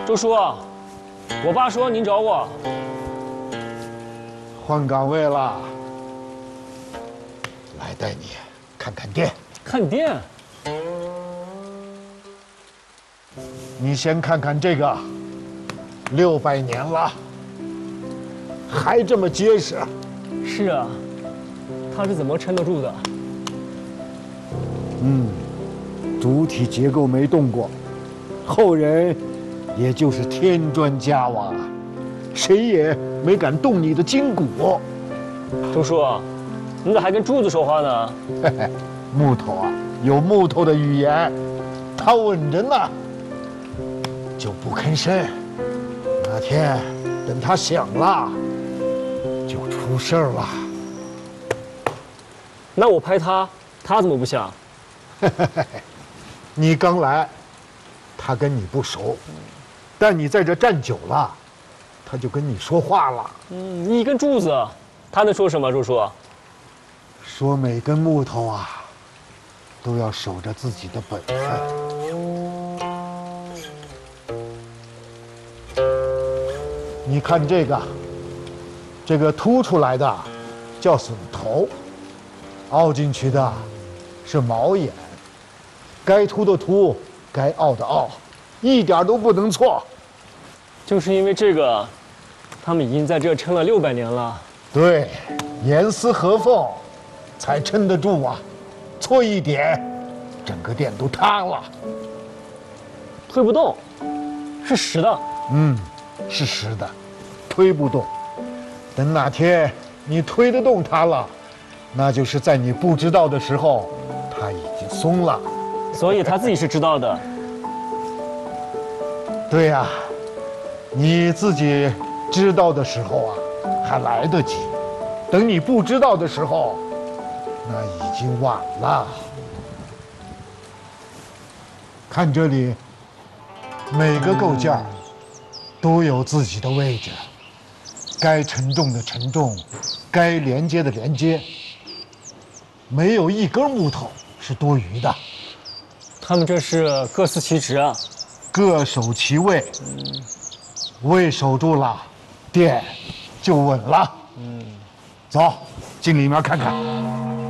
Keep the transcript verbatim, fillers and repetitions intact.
周叔，我爸说您找我。 换岗位了，来带你看看店。 看店？ 你先看看这个，六百年了，还这么结实。 是啊，它是怎么撑得住的？ 嗯，主体结构没动过，后人也就是添砖加瓦，谁也没敢动你的筋骨。 周叔，你咋还跟柱子说话呢？ 嘿嘿，木头啊，有木头的语言，它稳着呢，就不吭声。哪天等它响了，就出事儿了。 那我拍他，他怎么不响？ 你刚来，他跟你不熟，但你在这站久了，他就跟你说话了。 嗯，你一根柱子，他能说什么？周叔？ 说每根木头啊，都要守着自己的本分。你看这个，这个凸出来的叫榫头，凹进去的是毛眼，该凸的凸，该凹的凹，一点都不能错。 就是因为这个，他们已经在这撑了六百年了。 对，严丝合缝，才撑得住啊！错一点，整个店都塌了。 推不动，是实的。 嗯，是实的，推不动。等哪天你推得动它了，那就是在你不知道的时候，它已经松了。 所以他自己是知道的。 对呀，你自己知道的时候啊，还来得及；等你不知道的时候，那已经晚了。看这里，每个构件儿都有自己的位置，该承重的承重，该连接的连接，没有一根木头是多余的。 他们这是各司其职啊， 各守其位，位守住了，店就稳了。嗯，走，进里面看看。